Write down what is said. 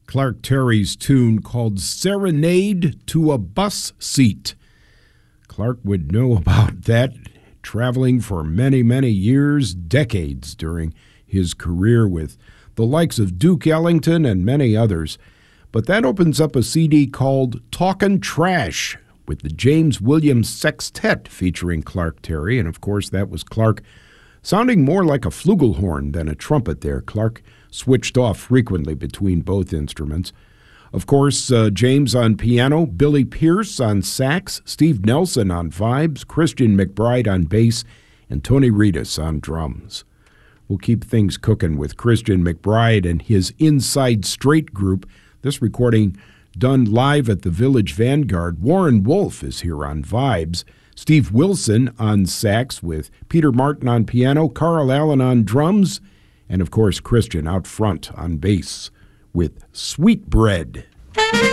Clark Terry's tune called Serenade to a Bus Seat. Clark would know about that, traveling for many, many years, decades during his career with the likes of Duke Ellington and many others. But that opens up a CD called Talkin' Trash with the James Williams Sextet featuring Clark Terry. And of course, that was Clark sounding more like a flugelhorn than a trumpet there. Clark switched off frequently between both instruments. Of course, James on piano, Billy Pierce on sax, Steve Nelson on vibes, Christian McBride on bass, and Tony Reedus on drums. We'll keep things cooking with Christian McBride and his Inside Straight group. This recording done live at the Village Vanguard. Warren Wolf is here on vibes. Steve Wilson on sax with Peter Martin on piano, Carl Allen on drums, and of course Christian out front on bass with Sweet Bread.